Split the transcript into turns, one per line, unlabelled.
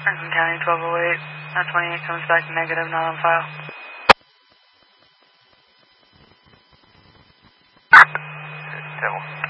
Franklin County 1208. 28 comes back negative, not on file.
Devil.